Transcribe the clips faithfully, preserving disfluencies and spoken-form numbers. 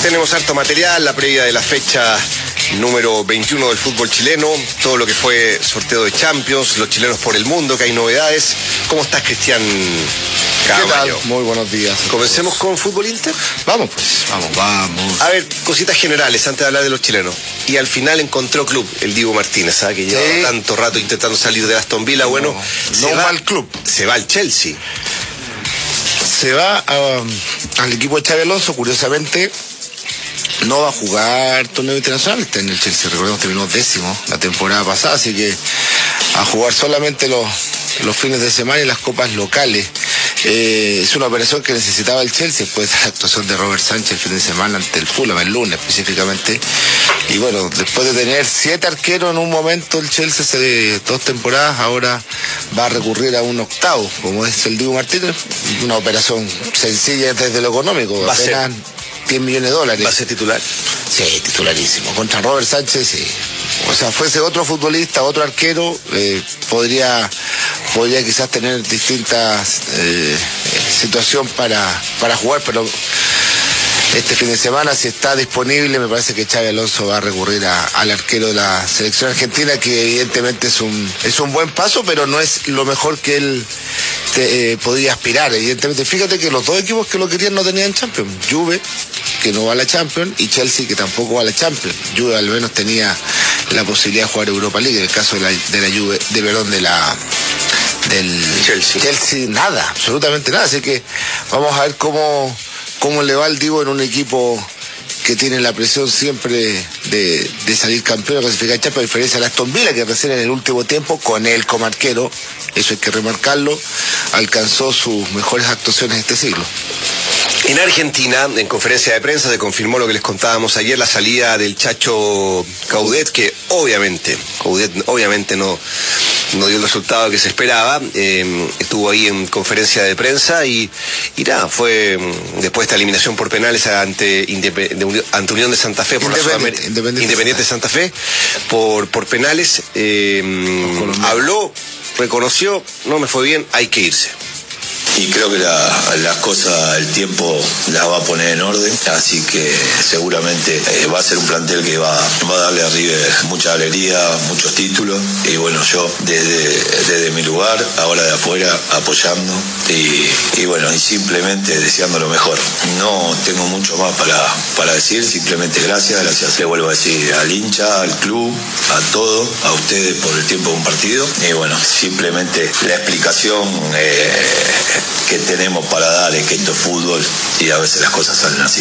Tenemos harto material, la previa de la fecha número veintiuno del fútbol chileno, todo lo que fue sorteo de Champions, los chilenos por el mundo, que hay novedades. ¿Cómo estás, Cristian Camayo? ¿Qué tal? Muy buenos días. ¿Comencemos con Fútbol Inter? Vamos pues, vamos, vamos. A ver, cositas generales antes de hablar de los chilenos. Y al final encontró club el Diego Martínez, ¿sabes? Que lleva sí. tanto rato intentando salir de Aston Villa. Bueno, no, se no va va al club. Se va al Chelsea. Se va um, al equipo de Xabi Alonso, curiosamente. No va a jugar torneo internacional, está en el Chelsea, recordemos terminó décimo la temporada pasada, así que a jugar solamente los, los fines de semana y las copas locales. Eh, es una operación que necesitaba el Chelsea después de la actuación de Robert Sánchez el fin de semana ante el Fulham, el lunes específicamente. Y bueno, después de tener siete arqueros en un momento, el Chelsea hace dos temporadas, ahora va a recurrir a un octavo, como es el Diego Martínez, una operación sencilla desde lo económico, va apenas a ser, diez millones de dólares. ¿Va a ser titular? Sí, titularísimo. Contra Robert Sánchez, sí. O sea, fuese otro futbolista, otro arquero, eh, podría podría quizás tener distintas eh, situaciones para, para jugar, pero este fin de semana, si está disponible, me parece que Xabi Alonso va a recurrir a, al arquero de la selección argentina, que evidentemente es un es un buen paso, pero no es lo mejor que él te, eh, podía aspirar. Evidentemente, fíjate que los dos equipos que lo querían no tenían Champions. Juve, que no va a la Champions, y Chelsea, que tampoco va a la Champions. Juve al menos tenía la posibilidad de jugar Europa League, en el caso de la, de la Juve, de perdón, de la del Chelsea. Chelsea, nada, absolutamente nada. Así que vamos a ver cómo cómo le va al Divo en un equipo que tiene la presión siempre de, de salir campeón, de clasificar Champions, a diferencia de Aston Villa, que recién en el último tiempo, con él como arquero, eso hay que remarcarlo, alcanzó sus mejores actuaciones este siglo. En Argentina, en conferencia de prensa, se confirmó lo que les contábamos ayer, la salida del Chacho Coudet, que obviamente, Coudet obviamente no, no dio el resultado que se esperaba. Eh, estuvo ahí en conferencia de prensa y, y nada, fue después de esta eliminación por penales ante, Indep- de, ante Unión de Santa Fe, por la Sudamérica, Independiente, Independiente de Santa Fe, por, por penales. Eh, habló, reconoció, no me fue bien, hay que irse. Y creo que la, las cosas, el tiempo las va a poner en orden, así que seguramente eh, va a ser un plantel que va, va a darle a River mucha alegría, muchos títulos, y bueno, yo desde, desde mi lugar, ahora de afuera, apoyando, y, y bueno, y simplemente deseando lo mejor. No tengo mucho más para, para decir, simplemente gracias, gracias, le vuelvo a decir al hincha, al club, a todo, a ustedes por el tiempo compartido, y bueno, simplemente la explicación eh, que tenemos para dar es que esto es fútbol y a veces las cosas salen así.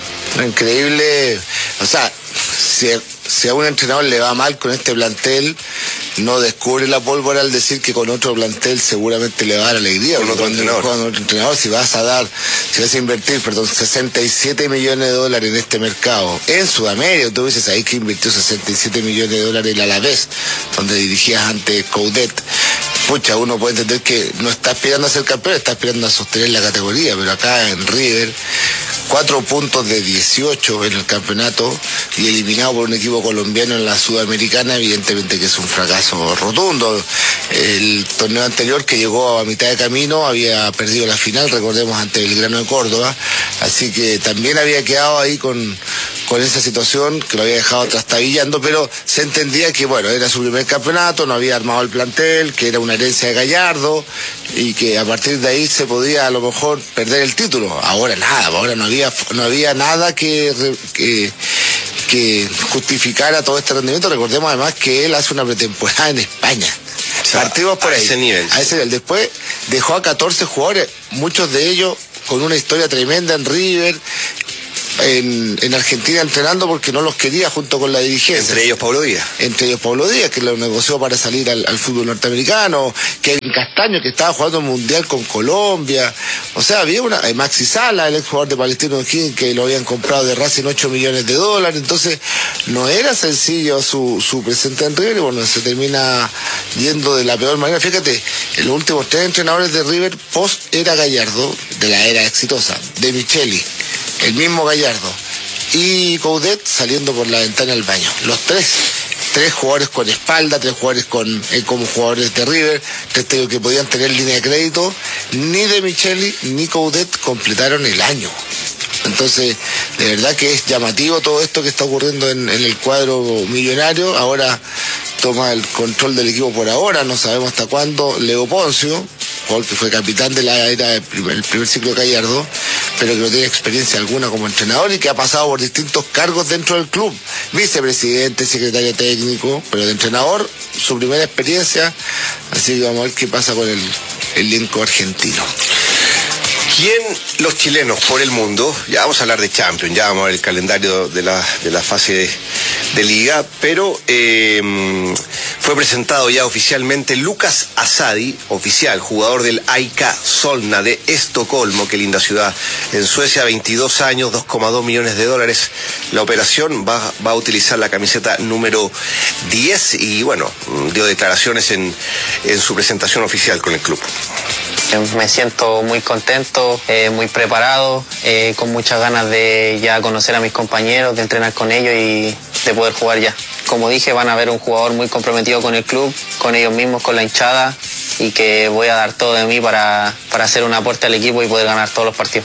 Increíble, o sea, si, si a un entrenador le va mal con este plantel, no descubre la pólvora al decir que con otro plantel seguramente le va a dar alegría. Con otro entrenador. Con otro entrenador, si vas a dar, si vas a invertir, perdón, sesenta y siete millones de dólares en este mercado, en Sudamérica, tú dices ahí que invirtió sesenta y siete millones de dólares el Alavés, donde dirigías ante Coudet. Pucha, uno puede entender que no está aspirando a ser campeón, está aspirando a sostener la categoría, pero acá en River, cuatro puntos de dieciocho en el campeonato y eliminado por un equipo colombiano en la Sudamericana, evidentemente que es un fracaso rotundo. El torneo anterior, que llegó a mitad de camino, había perdido la final, recordemos, ante Belgrano de Córdoba, así que también había quedado ahí con, con esa situación, que lo había dejado trastabillando, pero se entendía que, bueno, era su primer campeonato, no había armado el plantel, que era una herencia de Gallardo, y que a partir de ahí se podía a lo mejor perder el título. Ahora nada, ahora no había no había nada que, que, que justificara todo este rendimiento. Recordemos además que él hace una pretemporada en España. O sea, partimos por a ahí. Ese nivel. A ese nivel. Después dejó a catorce jugadores, muchos de ellos con una historia tremenda en River, En, en Argentina entrenando porque no los quería junto con la dirigencia. Entre ellos Pablo Díaz. Entre ellos Pablo Díaz, que lo negoció para salir al, al fútbol norteamericano, Kevin Castaño, que estaba jugando un mundial con Colombia. O sea, había una... Eh, Maxi Sala, el ex jugador de Palestino O'Higgins, que lo habían comprado de Racing ocho millones de dólares. Entonces, no era sencillo su, su presente en River, y bueno, se termina yendo de la peor manera. Fíjate, en los últimos tres entrenadores de River, post era Gallardo, de la era exitosa, de Micheli, el mismo Gallardo, y Coudet saliendo por la ventana al baño. Los tres, tres jugadores con espalda, tres jugadores con eh, como jugadores de River, que, te, que podían tener línea de crédito. Ni de Micheli ni Coudet completaron el año. Entonces, de verdad que es llamativo todo esto que está ocurriendo en, en el cuadro millonario. Ahora toma el control del equipo por ahora, no sabemos hasta cuándo, Leo Poncio, que fue capitán de la era del primer, el primer ciclo de Gallardo, pero que no tiene experiencia alguna como entrenador y que ha pasado por distintos cargos dentro del club, vicepresidente, secretario técnico, pero de entrenador, su primera experiencia, así que vamos a ver qué pasa con el elenco argentino. ¿Quién los chilenos por el mundo? Ya vamos a hablar de Champions, ya vamos a ver el calendario de la, de la fase de, de Liga, pero eh, fue presentado ya oficialmente Lucas Asadi, oficial, jugador del A I K Solna de Estocolmo, qué linda ciudad, en Suecia, veintidós años, dos coma dos millones de dólares. La operación va, va a utilizar la camiseta número diez y bueno, dio declaraciones en, en su presentación oficial con el club. Me siento muy contento, eh, muy preparado, eh, con muchas ganas de ya conocer a mis compañeros, de entrenar con ellos y de poder jugar ya. Como dije, van a ver un jugador muy comprometido con el club, con ellos mismos, con la hinchada, y que voy a dar todo de mí para, para hacer un aporte al equipo y poder ganar todos los partidos.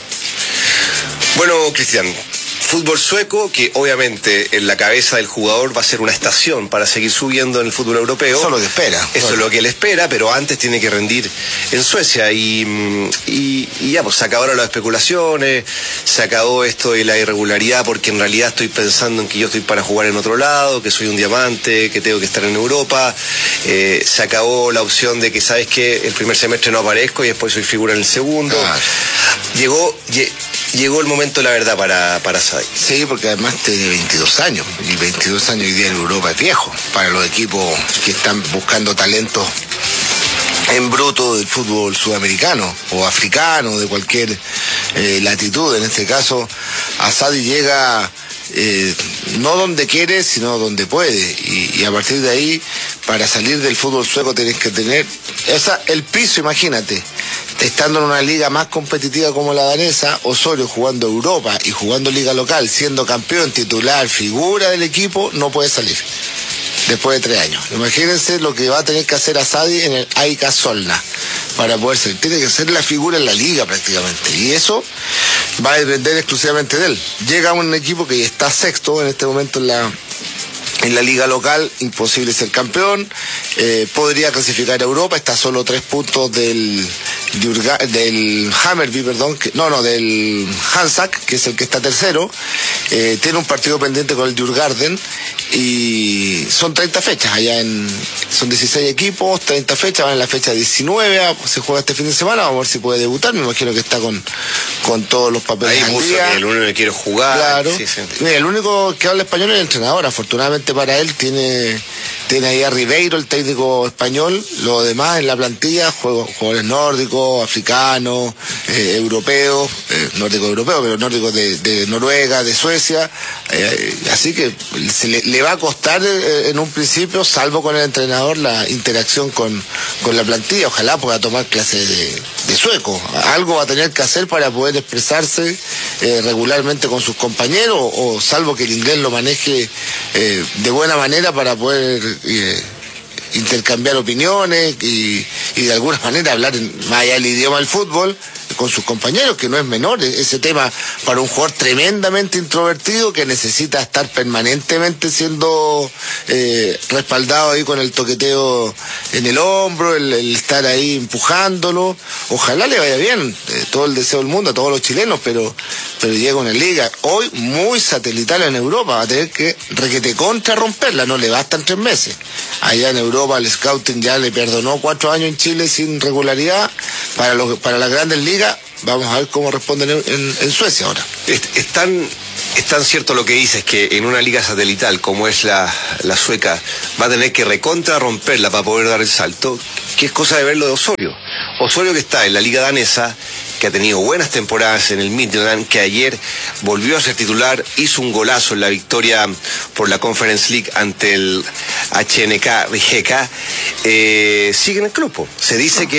Bueno, Cristian, fútbol sueco, que obviamente en la cabeza del jugador va a ser una estación para seguir subiendo en el fútbol europeo. Eso es lo que espera. Eso bueno. es lo que él espera, pero antes tiene que rendir en Suecia. Y, y, y ya, pues se acabaron las especulaciones, se acabó esto de la irregularidad, porque en realidad estoy pensando en que yo estoy para jugar en otro lado, que soy un diamante, que tengo que estar en Europa. Eh, se acabó la opción de que, ¿sabes qué? El primer semestre no aparezco y después soy figura en el segundo. Ah. Llegó... Llegó el momento de la verdad para, para Asadi. Sí, porque además tiene veintidós años, y veintidós años hoy día en Europa es viejo, para los equipos que están buscando talentos en bruto del fútbol sudamericano o africano, de cualquier eh, latitud. En este caso, Asadi llega eh, no donde quiere, sino donde puede, y, y a partir de ahí, para salir del fútbol sueco tienes que tener esa, el piso, imagínate. Estando en una liga más competitiva como la danesa, Osorio jugando Europa y jugando liga local, siendo campeón, titular, figura del equipo, no puede salir después de tres años. Imagínense lo que va a tener que hacer Asadi en el A I K Solna para poder salir. Tiene que ser la figura en la liga prácticamente, y eso va a depender exclusivamente de él. Llega un equipo que está sexto en este momento en la En la liga local, imposible ser campeón, eh, podría clasificar a Europa, está a solo tres puntos del, del Hammarby, perdón, que, no, no, del Hansak, que es el que está tercero, eh, tiene un partido pendiente con el Djurgården, y son treinta fechas, allá en, son dieciséis equipos, treinta fechas, van en la fecha diecinueve, se juega este fin de semana, vamos a ver si puede debutar, me imagino que está con, con todos los papeles al día. El único que quiere jugar. Claro, sí, sí. Mira, el único que habla español es el entrenador, afortunadamente para él, tiene, tiene ahí a Ribeiro, el técnico español, lo demás en la plantilla, juegos, jugadores nórdicos, africanos, eh, europeos, eh, nórdicos europeos, pero nórdicos de, de Noruega, de Suecia, eh, así que se le, le va a costar eh, en un principio, salvo con el entrenador, la interacción con, con la plantilla. Ojalá pueda tomar clases de, de sueco, algo va a tener que hacer para poder expresarse eh, regularmente con sus compañeros, o, o salvo que el inglés lo maneje eh, de buena manera para poder eh, intercambiar opiniones y, y de alguna manera hablar en, más allá del idioma del fútbol con sus compañeros, que no es menor ese tema para un jugador tremendamente introvertido que necesita estar permanentemente siendo eh, respaldado ahí con el toqueteo en el hombro, el, el estar ahí empujándolo. Ojalá le vaya bien, eh, todo el deseo del mundo a todos los chilenos, pero pero llega una liga hoy muy satelital en Europa, va a tener que requete contra romperla, no le bastan tres meses. Allá en Europa el scouting ya le perdonó cuatro años en Chile sin regularidad. Para los, para las grandes ligas, vamos a ver cómo responden en, en, en Suecia ahora. Es, es, tan, es tan cierto lo que dices, que en una liga satelital como es la, la sueca, va a tener que recontra romperla para poder dar el salto, que es cosa de verlo de Osorio. Osorio, que está en la liga danesa, que ha tenido buenas temporadas en el Midtjylland, que ayer volvió a ser titular, hizo un golazo en la victoria por la Conference League ante el H N K Rijeka, eh, sigue en el club. Se dice que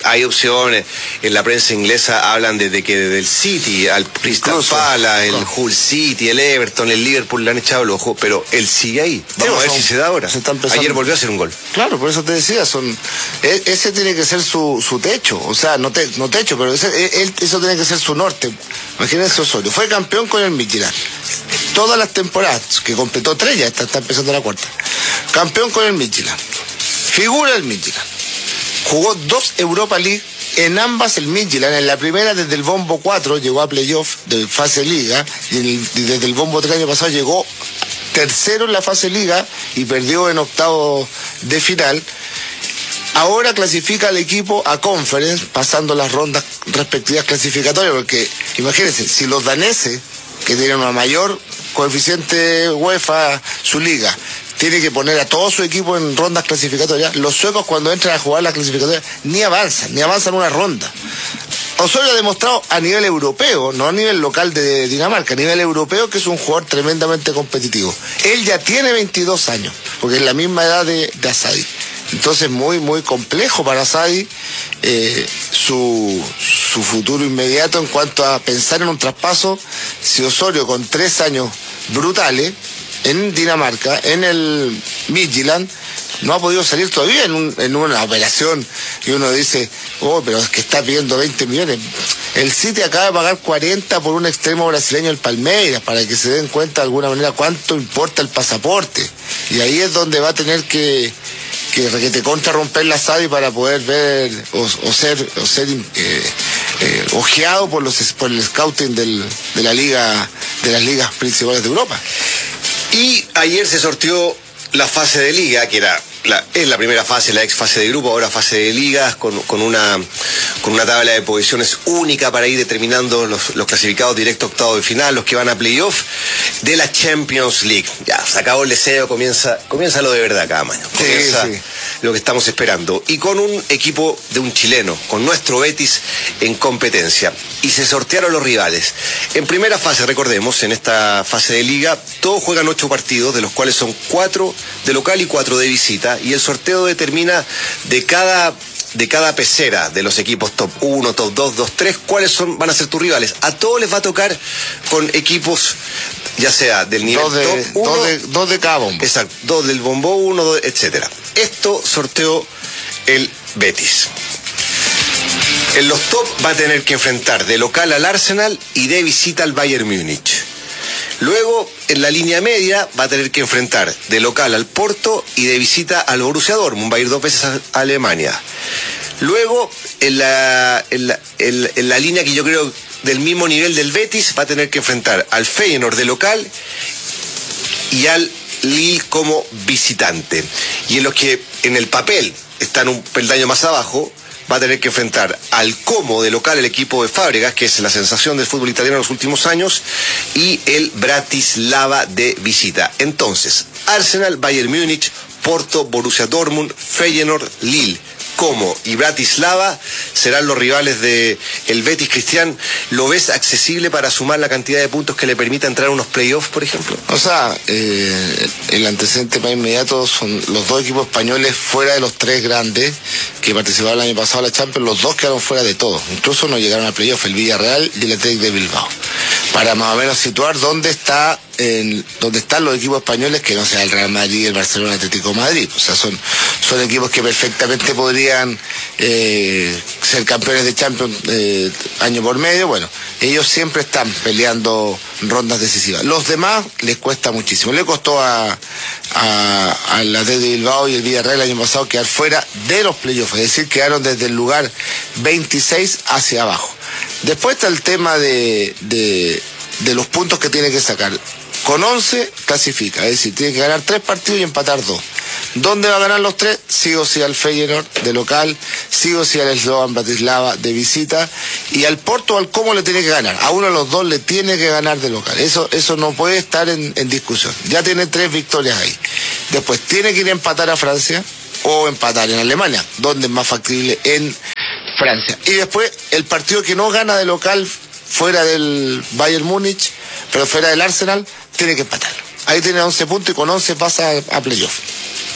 hay opciones. En la prensa inglesa hablan desde que desde el City al Crystal Palace, el Hull City, el Everton, el Liverpool le han echado el ojo, pero él sigue ahí. Vamos sí, a ver son, si se da ahora. Se Ayer volvió a hacer un gol. Claro, por eso te decía, son ese tiene que ser su, su techo, o sea, no, te, no techo, pero ese, él, eso tiene que ser su norte. Imagínense Osorio, fue campeón con el Midtjylland. Todas las temporadas, que completó tres, ya está, está empezando la cuarta. Campeón con el Midtjylland. Figura el Midtjylland. Jugó dos Europa League, en ambas el Midtjylland, en la primera desde el bombo cuatro llegó a playoff de fase liga, y, el, y desde el bombo tres año pasado llegó tercero en la fase liga y perdió en octavo de final. Ahora clasifica al equipo a Conference, pasando las rondas respectivas clasificatorias, porque imagínense, si los daneses, que tienen una mayor coeficiente UEFA, su liga, tiene que poner a todo su equipo en rondas clasificatorias, los suecos cuando entran a jugar las clasificatorias ni avanzan, ni avanzan una ronda. Osorio ha demostrado a nivel europeo, no a nivel local de Dinamarca, a nivel europeo, que es un jugador tremendamente competitivo. Él ya tiene veintidós años, porque es la misma edad de, de Asadi. Entonces muy, muy complejo para Asadi eh, su, su futuro inmediato en cuanto a pensar en un traspaso. Si Osorio con tres años brutales en Dinamarca, en el Midtjylland, no ha podido salir todavía en, un, en una operación y uno dice, oh, pero es que está pidiendo veinte millones. El City acaba de pagar cuarenta por un extremo brasileño, el Palmeiras, para que se den cuenta de alguna manera cuánto importa el pasaporte. Y ahí es donde va a tener que que, que te contrarromper la Asadi para poder ver o, o ser o ser eh, eh, ojeado por los por el scouting del, de la liga de las ligas principales de Europa. Y ayer se sorteó la fase de liga, que era la, es la primera fase, la ex fase de grupo, ahora fase de ligas, con, con una con una tabla de posiciones única para ir determinando los, los clasificados directo a octavo de final, los que van a playoff de la Champions League. Ya, se acabó el deseo, comienza, comienza lo de verdad cada año. Comienza sí, sí. Lo que estamos esperando. Y con un equipo de un chileno, con nuestro Betis en competencia. Y se sortearon los rivales. En primera fase, recordemos, en esta fase de liga, todos juegan ocho partidos, de los cuales son cuatro de local y cuatro de visita. Y el sorteo determina de cada de cada pecera de los equipos top uno, top dos, top tres, cuáles son van a ser tus rivales. A todos les va a tocar con equipos, ya sea del nivel dos de, top uno, dos de, dos de cada bombo. Exacto, dos del bombo uno, etcétera. Esto sorteó el Betis. En los top va a tener que enfrentar de local al Arsenal y de visita al Bayern Múnich. Luego, en la línea media, va a tener que enfrentar de local al Porto y de visita al Borussia Dortmund. Va a ir dos veces a Alemania. Luego, en la, en la, en, en la línea que yo creo del mismo nivel del Betis, va a tener que enfrentar al Feyenoord de local y al Lille como visitante. Y en los que en el papel están un peldaño más abajo, va a tener que enfrentar al Como de local, el equipo de Fábregas, que es la sensación del fútbol italiano en los últimos años, y el Bratislava de visita. Entonces, Arsenal, Bayern Múnich, Porto, Borussia Dortmund, Feyenoord, Lille, Como y Bratislava serán los rivales de el Betis. Cristian, ¿lo ves accesible para sumar la cantidad de puntos que le permita entrar a unos playoffs, por ejemplo? O sea, eh, el antecedente más inmediato son los dos equipos españoles fuera de los tres grandes que participaron el año pasado en la Champions. Los dos quedaron fuera de todo, incluso no llegaron al playoff, el Villarreal y el Athletic de Bilbao, para más o menos situar dónde está en, dónde están los equipos españoles, que no sea el Real Madrid, el Barcelona, el Atlético de Madrid. O sea, son, son equipos que perfectamente podrían eh, ser campeones de Champions eh, año por medio. Bueno, ellos siempre están peleando rondas decisivas. Los demás les cuesta muchísimo. Le costó a, a, a la Athletic de Bilbao y el Villarreal el año pasado quedar fuera de los playoffs, es decir, quedaron desde el lugar veintiséis hacia abajo. Después está el tema de, de, de los puntos que tiene que sacar. Con once clasifica, es decir, tiene que ganar tres partidos y empatar dos. ¿Dónde va a ganar los tres? Sí o sí al Feyenoord de local, sí o sí al Slovan Bratislava de visita, y al Porto o al Como le tiene que ganar. A uno de los dos le tiene que ganar de local. Eso, eso no puede estar en, en discusión. Ya tiene tres victorias ahí. Después tiene que ir a empatar a Francia o empatar en Alemania, donde es más factible en Francia. Y después el partido que no gana de local fuera del Bayern Múnich, pero fuera del Arsenal, tiene que empatar. Ahí tiene once puntos y con once pasa a playoff.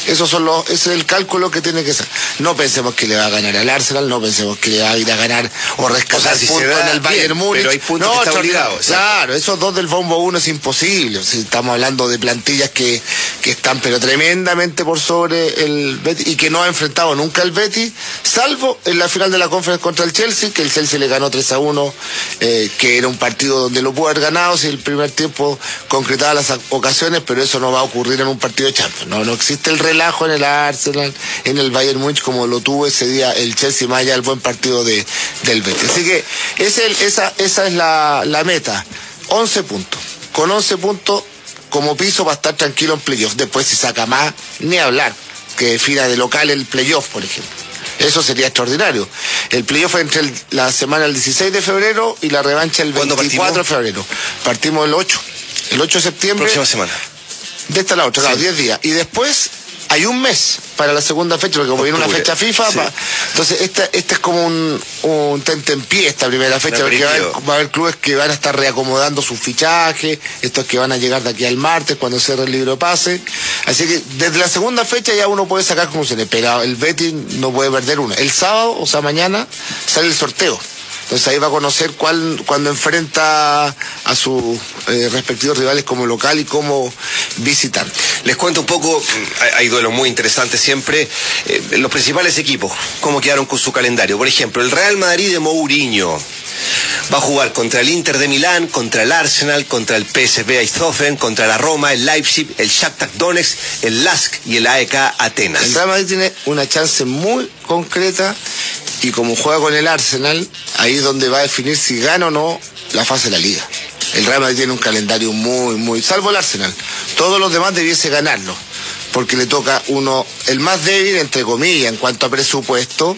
Esos son los, ese es el cálculo que tiene que ser. No pensemos que le va a ganar al Arsenal, no pensemos que le va a ir a ganar o rescatar o sea, si puntos en el Bayern Múnich. Pero hay puntos no, que está obligado. Claro, esos dos del Bombo uno es imposible. O sea, estamos hablando de plantillas que, que están pero tremendamente por sobre el Betis y que no ha enfrentado nunca el Betis, salvo en la final de la Conference contra el Chelsea, que el Chelsea le ganó tres a uno, eh, que era un partido donde lo pudo haber ganado si el primer tiempo concretaba las ocasiones, pero eso no va a ocurrir en un partido de Champions. No, no existe el relajo en el Arsenal, en el Bayern Múnich, como lo tuvo ese día el Chelsea, más allá del buen partido de, del Betis. Así que es el, esa, esa es la, la meta. once puntos. Con once puntos como piso va a estar tranquilo en playoff. Después si saca más, ni hablar. Que defina de local el playoff, por ejemplo. Eso sería extraordinario. El playoff entre el, la semana del dieciséis de febrero y la revancha el veinticuatro de febrero. Partimos el ocho. El ocho de septiembre. Próxima semana. De esta a la otra, sí. Claro, diez días. Y después hay un mes para la segunda fecha, porque como viene una fecha FIFA, sí. pa, entonces esta, esta es como un, un tentempié esta primera fecha, porque va a, haber, va a haber clubes que van a estar reacomodando sus fichajes, estos que van a llegar de aquí al martes cuando cierre el libro de pase. Así que desde la segunda fecha ya uno puede sacar conclusiones, pero el Betis no puede perder una. El sábado, o sea mañana, sale el sorteo. Entonces ahí va a conocer cuál, cuando enfrenta a sus eh, respectivos rivales como local y como visitante. Les cuento un poco, hay duelos muy interesantes siempre, eh, los principales equipos, cómo quedaron con su calendario. Por ejemplo, el Real Madrid de Mourinho va a jugar contra el Inter de Milán, contra el Arsenal, contra el P S V Eindhoven, contra la Roma, el Leipzig, el Shakhtar Donetsk, el Lask y el A E K Atenas. El Real Madrid tiene una chance muy concreta y como juega con el Arsenal, ahí es donde va a definir si gana o no la fase de la Liga. El Real Madrid tiene un calendario muy, muy... salvo el Arsenal. Todos los demás debiese ganarlo, porque le toca uno, el más débil, entre comillas, en cuanto a presupuesto,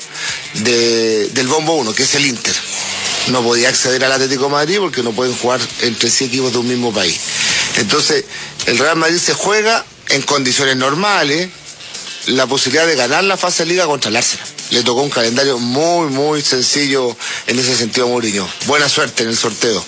de, del Bombo uno, que es el Inter. No podía acceder al Atlético de Madrid porque no pueden jugar entre sí equipos de un mismo país. Entonces, el Real Madrid se juega en condiciones normales la posibilidad de ganar la fase de Liga contra el Arsenal. Le tocó un calendario muy, muy sencillo en ese sentido a Mourinho. Buena suerte en el sorteo.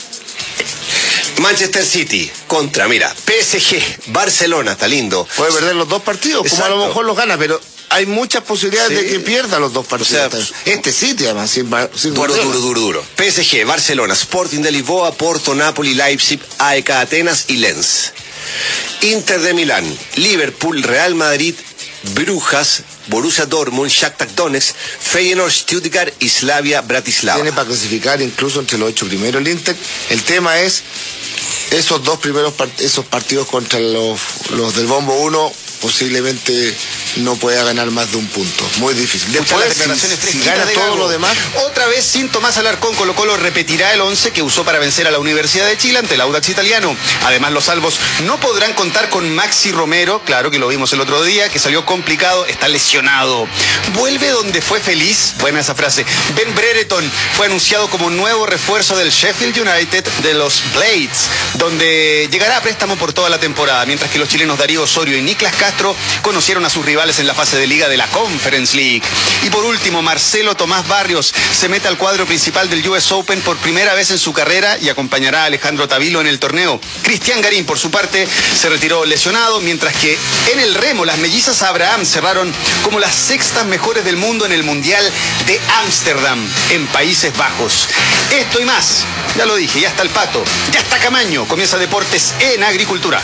Manchester City contra, mira, P S G, Barcelona, está lindo. Puede perder los dos partidos, exacto, como a lo mejor los gana, pero hay muchas posibilidades sí. de que pierda los dos partidos. O sea, este City además, sin, sin duro, duro, duro, duro. P S G, Barcelona, Sporting de Lisboa, Porto, Napoli, Leipzig, A E K Atenas y Lens. Inter de Milán, Liverpool, Real Madrid, Brujas, Borussia Dortmund, Shakhtar Donetsk, Feyenoord, Stuttgart y Slavia Bratislava. Tiene para clasificar incluso entre los ocho primeros el Inter. El tema es esos dos primeros part esos partidos contra los, los del Bombo uno, posiblemente no pueda ganar más de un punto. Muy difícil. Después, las declaraciones si, si gana todo lo demás. Otra vez, sin Tomás Alarcón, Colo Colo repetirá el once que usó para vencer a la Universidad de Chile ante el Audax Italiano. Además, los salvos no podrán contar con Maxi Romero, claro que lo vimos el otro día, que salió complicado, está lesionado. Vuelve donde fue feliz, buena esa frase. Ben Brereton fue anunciado como nuevo refuerzo del Sheffield United de los Blades, donde llegará a préstamo por toda la temporada, mientras que los chilenos Darío Osorio y Niklas Castro conocieron a sus rivales en la fase de liga de la Conference League. Y por último, Marcelo Tomás Barrios se mete al cuadro principal del U S Open por primera vez en su carrera y acompañará a Alejandro Tavilo en el torneo. Cristian Garín, por su parte, se retiró lesionado, mientras que en el remo las mellizas Abraham cerraron como las sextas mejores del mundo en el Mundial de Ámsterdam, en Países Bajos. Esto y más, ya lo dije, ya está el Pato, ya está Camaño, comienza Deportes en Agricultura.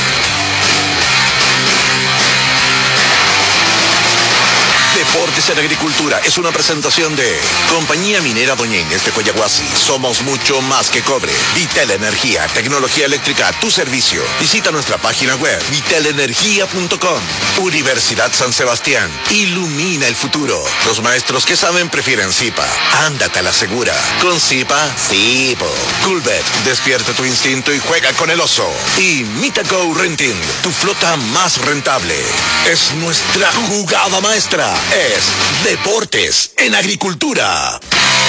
Deportes en Agricultura es una presentación de Compañía Minera Doña Inés de Coyahuasi. Somos mucho más que cobre. Vitel Energía, tecnología eléctrica a tu servicio. Visita nuestra página web vitel energía punto com. Universidad San Sebastián. Ilumina el futuro. Los maestros que saben prefieren Zipa. Ándate a la segura. Con Zipa, Zipo. Coolbet, despierta tu instinto y juega con el oso. Y Mitago Renting, tu flota más rentable. Es nuestra jugada maestra. Es Deportes en Agricultura.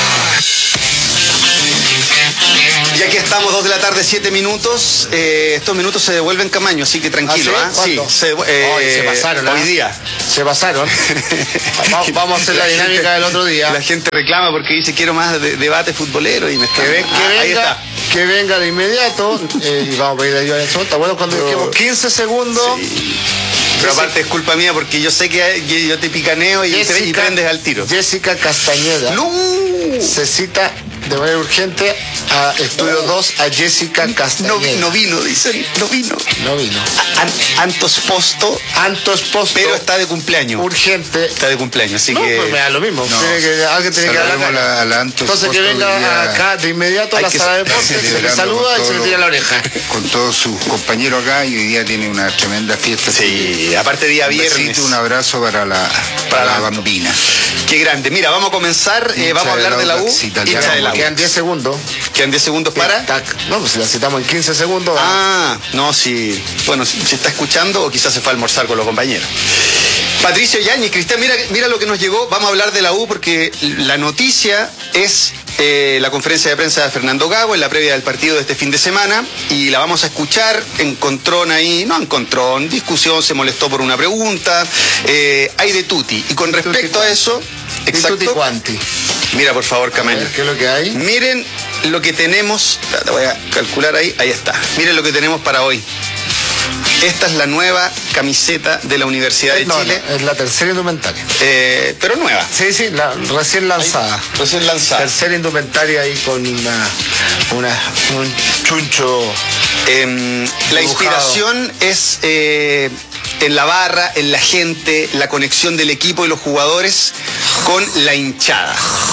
Y aquí estamos, dos de la tarde, siete minutos. Eh, estos minutos se devuelven Camaño, así que tranquilo. ¿Ah, sí? ¿Ah? Sí, se, eh, Hoy se pasaron. Hoy ¿eh? día. Se pasaron. vamos, vamos a hacer la, la dinámica gente, del otro día. La gente reclama porque dice quiero más de, debate futbolero y me está... Que, ven, que, ah, venga, ahí está. Que venga de inmediato. eh, y vamos a pedir ayuda a eso. Está bueno cuando dijimos quince segundos. Sí. Pero aparte es culpa mía porque yo sé que, que yo te picaneo y, Jessica, y prendes al tiro. Jessica Castañeda no. se cita de manera urgente a Estudio no. dos a Jessica Castañeda. No, no vino, dicen, no vino. No vino. An, Antos Posto. Antos Posto. Pero está de cumpleaños. Urgente. Está de cumpleaños, así no, que... pues me da lo mismo. No. Tiene que, alguien tiene que hablar. La, la Antos Entonces Posto que venga día, acá de inmediato a la sala de deportes, se le saluda y se le tira la oreja. Con todos sus compañeros acá y hoy día tiene una tremenda fiesta. Sí, aparte día un viernes. Besito, un abrazo para la, para la bambina. Qué grande. Mira, vamos a comenzar, eh, vamos a hablar de la U. Quedan diez segundos. Quedan diez segundos para... No, pues si la citamos en quince segundos. Ah, no, si... Bueno, si, si está escuchando o quizás se fue a almorzar con los compañeros. Patricio Yáñez, Cristian, mira, mira lo que nos llegó. Vamos a hablar de la U porque la noticia es eh, la conferencia de prensa de Fernando Gago en la previa del partido de este fin de semana y la vamos a escuchar. Encontrón ahí, no encontrón, discusión, se molestó por una pregunta. Eh, hay de tutti. Y con respecto a eso... Exacto. Tutti quanti. Mira, por favor, Camello. ¿Qué es lo que hay? Miren lo que tenemos. Te voy a calcular ahí. Ahí está. Miren lo que tenemos para hoy. Esta es la nueva camiseta de la Universidad de no, Chile. No, es la tercera indumentaria. Eh, pero nueva. Sí, sí, la recién lanzada. Ahí, recién lanzada. Tercera indumentaria ahí con una, una un chuncho. Eh, la inspiración es eh, en la barra, en la gente, la conexión del equipo y los jugadores con la hinchada.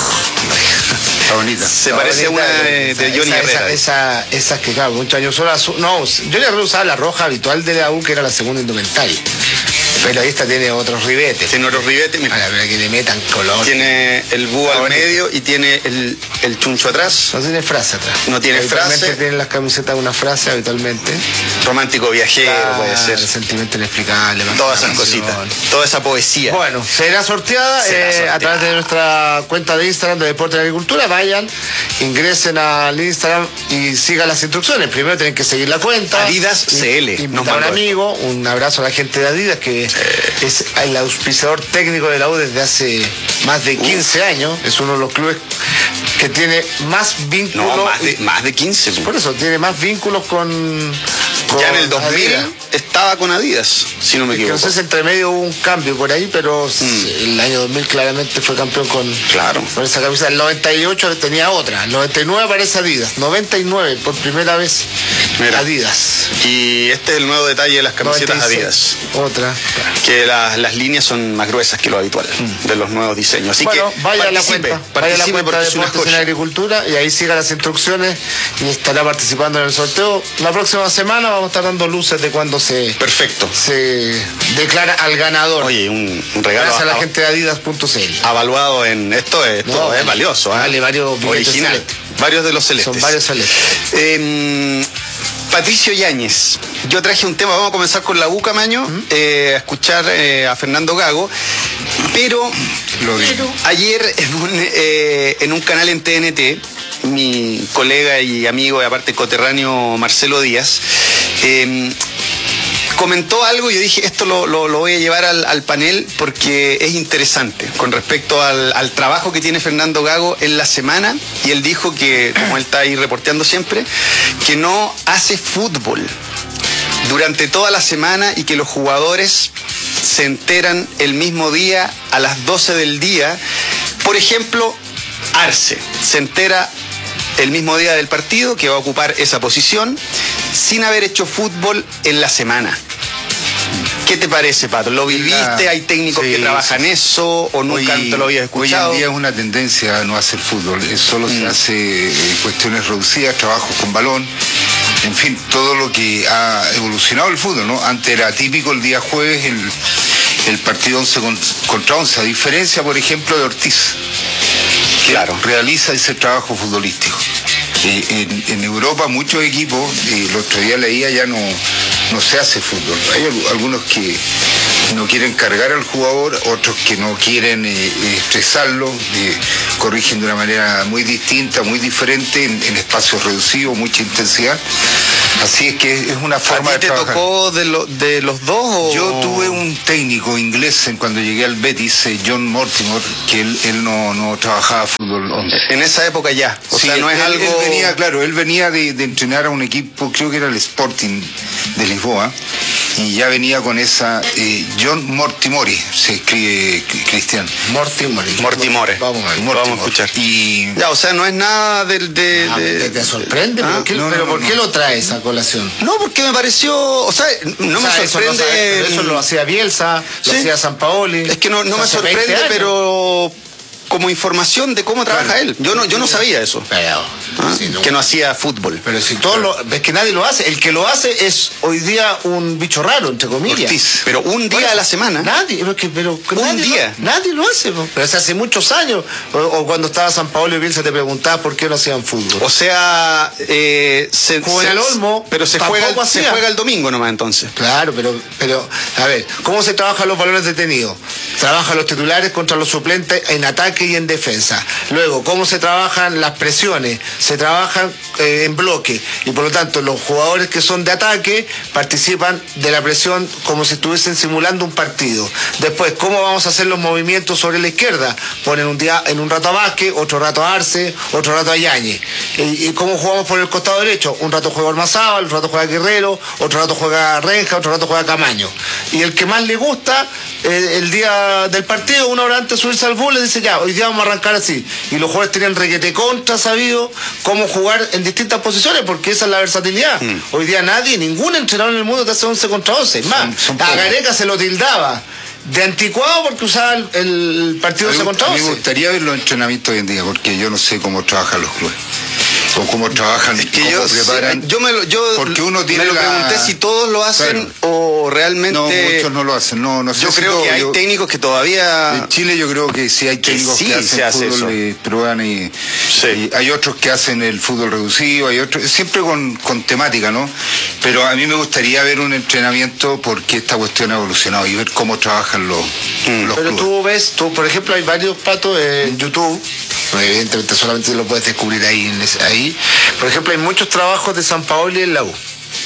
Está bonita. Se Está parece bonita, a una de, de esa, Johnny esa, Herrera. Esa, esa, esas que, claro, muchos años son azul. No, Johnny Herrera usaba la roja habitual de la U, que era la segunda indumentaria. Pero esta tiene otros ribetes. Tiene otros ribetes. Mira. Para que le metan color. Tiene el búho al medio y tiene el, el chuncho atrás. No tiene frase atrás. No tiene frase. Tienen las camisetas una frase habitualmente. Romántico viajero, ah, puede ser. Sentimiento inexplicable. Todas esas cositas. Toda esa poesía. Bueno, será sorteada, será eh, sorteada a través de nuestra cuenta de Instagram de Deporte y Agricultura. Vayan, ingresen al Instagram y sigan las instrucciones. Primero tienen que seguir la cuenta. Adidas C L. Invitar a un amigo. Un abrazo a la gente de Adidas, que es el auspiciador técnico de la U desde hace más de quince años. Es uno de los clubes que tiene más vínculos. No, más de, más de quince. Por eso, tiene más vínculos con... con ya en el dos mil Adidas. Estaba con Adidas, si no me equivoco. Entonces entre medio hubo un cambio por ahí, pero mm. el año dos mil claramente fue campeón con, claro. con esa camisa. El noventa y ocho tenía otra, el noventa y nueve aparece Adidas, noventa y nueve por primera vez. Mira. Adidas. Y este es el nuevo detalle de las camisetas noventa y seis, Adidas. Otra. Que la, las líneas son más gruesas que lo habitual mm. de los nuevos diseños. Así bueno, que vaya a la cuenta, vaya a la cuenta de Deportes en Agricultura y ahí siga las instrucciones y estará participando en el sorteo. La próxima semana vamos a estar dando luces de cuando se... Perfecto. se declara al ganador. Oye, un, un regalo. Gracias a la gente de Adidas punto c l. Avaluado en esto, esto no, es vale, valioso. ¿eh? Vale, varios original. Celestes. Varios de los celestes. Son varios celestes. Eh, Patricio Yáñez, yo traje un tema, vamos a comenzar con la U, Camaño, ¿Mm? eh, a escuchar eh, a Fernando Gago, pero, pero ayer en un, eh, en un canal en T N T, mi colega y amigo y aparte coterráneo Marcelo Díaz, eh, comentó algo y yo dije, esto lo, lo, lo voy a llevar al, al panel porque es interesante con respecto al, al trabajo que tiene Fernando Gago en la semana, y él dijo que, como él está ahí reporteando siempre, que no hace fútbol durante toda la semana y que los jugadores se enteran el mismo día a las doce del día. Por ejemplo, Arce se entera el mismo día del partido que va a ocupar esa posición sin haber hecho fútbol en la semana. ¿Qué te parece, Pato? ¿Lo viviste? ¿Hay técnicos sí, que trabajan sí. eso o nunca hoy, te lo habías escuchado? Hoy en día es una tendencia a no hacer fútbol. Solo mm. se hace eh, cuestiones reducidas, trabajos con balón. En fin, todo lo que ha evolucionado el fútbol, ¿no? Antes era típico el día jueves el, el partido once contra once, a diferencia, por ejemplo, de Ortiz, que claro. realiza ese trabajo futbolístico. Eh, en, en Europa muchos equipos, eh, el otro día leía, ya no, no se hace fútbol. Hay algunos que no quieren cargar al jugador, otros que no quieren eh, estresarlo, eh, corrigen de una manera muy distinta, muy diferente, en, en espacios reducidos, mucha intensidad. Así es que es una forma de trabajar. ¿A ti te tocó de, lo, de los dos? O... Yo tuve un técnico inglés en, cuando llegué al Betis, eh, John Mortimer, que él, él no, no trabajaba fútbol once. En esa época ya, o sí, sea, no es él, algo... Él venía, claro, él venía de, de entrenar a un equipo, creo que era el Sporting de Lisboa, y ya venía con esa eh, John Mortimori, se escribe Cristian. Mortimori. Mortimore. Vamos a ver. Vamos a escuchar. Y Ya, o sea, no es nada del de... Ah, de- ¿te, te sorprende? Ah, ¿Pero, qué- no, no, pero no, por no. qué lo trae esa colación? No, porque me pareció, o sea, no O me sea, eso lo sorprende... sabe- pero eso lo hacía Bielsa, lo Sí. hacía Sampaoli. Es que no, no me hace veinte sorprende, años. pero como información de cómo trabaja Claro. él. Yo no, yo no sabía eso. Pero, ¿Ah? si no- Que no hacía fútbol. pero si todo lo, ves que nadie lo hace. El que lo hace es hoy día un bicho raro, entre comillas. Ortiz. Pero un día a la semana. Nadie, pero, que- pero que Un nadie día. Lo, nadie lo hace, po. Pero hace muchos años. O, o cuando estaba San Paolo y Bielsa te preguntaba por qué no hacían fútbol. O sea, eh, se, Juega se- el Olmo, pero se tampoco juega, el- se hacía. juega el domingo nomás entonces. Claro, pero, pero, a ver, ¿cómo se trabajan los balones detenidos? Trabajan los titulares contra los suplentes en ataque y en defensa. Luego, ¿cómo se trabajan las presiones? Se trabajan eh, en bloque. Y por lo tanto, los jugadores que son de ataque participan de la presión como si estuviesen simulando un partido. Después, ¿cómo vamos a hacer los movimientos sobre la izquierda? Ponen un día, en un rato a Vázquez, otro rato a Arce, otro rato a Yáñez. ¿Y, y cómo jugamos por el costado derecho? Un rato juega Ormazábal, otro rato juega Guerrero, otro rato juega Renja, otro rato juega Camaño. Y el que más le gusta, eh, el día del partido, una hora antes de subirse al bus, le dice ya, hoy día vamos a arrancar así. Y los jugadores tienen requete contra sabido cómo jugar en distintas posiciones, porque esa es la versatilidad. Mm. Hoy día nadie, ningún entrenador en el mundo te hace once contra once. Es más, Son- son a pocos. Gareca se lo tildaba de anticuado porque usaba el, el partido a mí, once contra a mí me once. gustaría ver los entrenamientos hoy en día, porque yo no sé cómo trabajan los clubes. O cómo trabajan, Que cómo yo, preparan. yo me lo, yo Porque uno tiene me lo la- pregunté si todos lo hacen Claro. o realmente. No, muchos no lo hacen. No, no sé Yo si creo todo, que hay yo- técnicos que todavía. En Chile yo creo que sí hay Que técnicos sí que hacen se hace fútbol, eso. eh, prueban y, Sí. y hay otros que hacen el fútbol reducido, hay otros, siempre con, con temática, ¿no? Pero a mí me gustaría ver un entrenamiento porque esta cuestión ha evolucionado y ver cómo trabajan los, los Pero clubes. tú ves, tú, por ejemplo, hay varios patos en YouTube, evidentemente solamente lo puedes descubrir ahí, en ese- ahí. Por ejemplo, hay muchos trabajos de San Paoli en la U.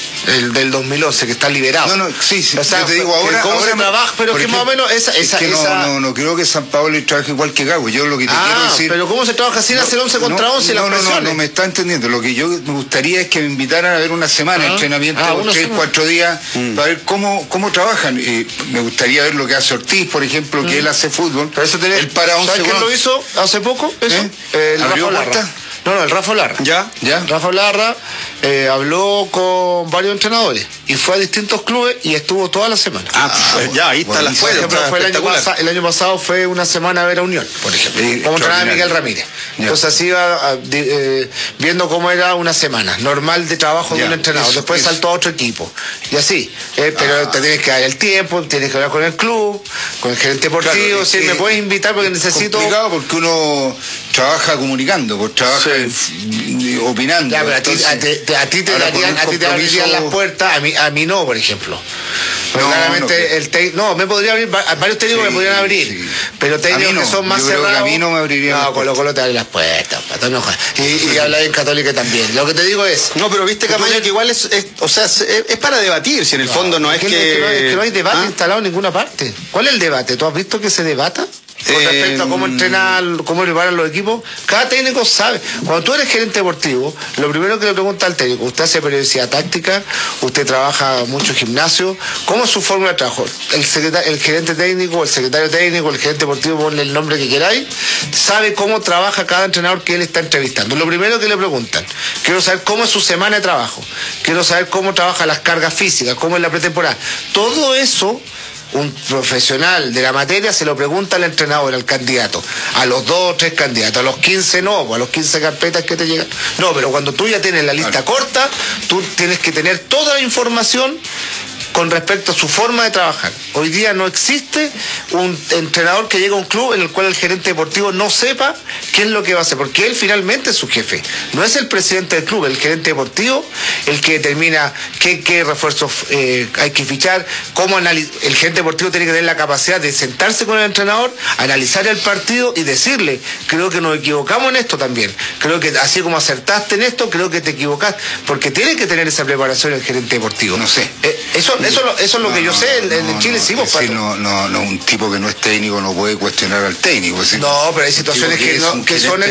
El del dos mil once, que está liberado. No, no, sí, sí, O sea, yo te digo que ahora. ¿cómo ahora se me- trabaja? Pero por que más o ejemplo, menos esa... es esa, que no, esa- no, no creo que San Paolo trabaje igual que Gago. Yo lo que te quiero Ah, decir. pero ¿cómo se trabaja sin hacer once contra no, once no, las no, no, presiones? no me está entendiendo. Lo que yo me gustaría es que me invitaran a ver una semana, Ah, entrenamiento, ah, una tres, semana. cuatro días, para ver cómo, cómo trabajan. Eh, me gustaría ver lo que hace Ortiz, por ejemplo, que él hace fútbol. Pero eso tenés- él para once ¿Sabes quién con lo hizo hace poco? Eso. ¿Eh? Eh, el ¿Abrió Rafa Larra. puertas? No, no, el Rafa Larra. ¿Ya? ¿Ya? Rafa Larra eh, habló con varios entrenadores y fue a distintos clubes y estuvo toda la semana. Ah, pues ya, ahí está la buenísimo. Por fuera. ejemplo, fue el, año espectacular. pasa- el año pasado fue una semana a ver a Unión, por ejemplo. Sí, Como entrenaba extraordinario. Miguel Ramírez. Ya. Entonces así iba a- di- eh, viendo cómo era una semana normal de trabajo de Ya, un entrenador. eso, Después eso. saltó a otro equipo. Y así. Eh, pero te tienes que dar el tiempo, tienes que hablar con el club, con el gerente deportivo. Claro, es si que me puedes invitar porque necesito. complicado porque uno trabaja comunicando, pues trabaja f- opinando. Ya, pero a ti, Entonces, a ti- te, a ti te ahora, por darían, un a ti te compromiso- abrirían las puertas, a mí, a mí no, por ejemplo. Porque No, claramente no, el técnico, no, me podría abrir, va- varios técnicos Sí, me podrían abrir, sí. pero A técnicos mí no, que son más yo creo que a cerrados. mí no me abrirían No, las Colo Colo te abre las puertas, pato, no jodas. Y, y habla en Católica también. Lo que te digo es. No, pero viste, Camaño, que igual es, es- o sea, es, es para debatir, si en el fondo no es que... no, no hay, es que no hay debate ¿Ah? instalado en ninguna parte. ¿Cuál es el debate? ¿Tú has visto que se debata? Con Eh, respecto a cómo entrenar, cómo preparan los equipos, cada técnico sabe. Cuando tú eres gerente deportivo, lo primero que le pregunta al técnico, usted hace periodicidad táctica, usted trabaja mucho gimnasio, ¿cómo es su fórmula de trabajo? El, secreta- el gerente técnico, el secretario técnico, el gerente deportivo, ponle el nombre que queráis, sabe cómo trabaja cada entrenador que él está entrevistando. Lo primero que le preguntan, quiero saber cómo es su semana de trabajo, quiero saber cómo trabaja las cargas físicas, cómo es la pretemporada. Todo eso un profesional de la materia se lo pregunta al entrenador, al candidato, a los dos o tres candidatos, a los quince no, pues a los quince carpetas que te llegan. No, pero cuando tú ya tienes la lista corta, tú tienes que tener toda la información con respecto a su forma de trabajar. Hoy día no existe un entrenador que llegue a un club en el cual el gerente deportivo no sepa qué es lo que va a hacer, porque él finalmente es su jefe. No es el presidente del club, el gerente deportivo el que determina qué, qué refuerzos eh, hay que fichar, cómo analizar. El gerente deportivo tiene que tener la capacidad de sentarse con el entrenador, analizar el partido y decirle, creo que nos equivocamos en esto también. Creo que así como acertaste en esto, creo que te equivocaste. Porque tiene que tener esa preparación el gerente deportivo. No sé. Eh, eso, eso, lo- eso es lo No, que yo no, sé, en, en no, Chile no, sí, pues, sí, Pato. no, no, no, un tipo que no es técnico no puede cuestionar al técnico. es decir, No, pero hay un tipo situaciones que, es no, un que son gerente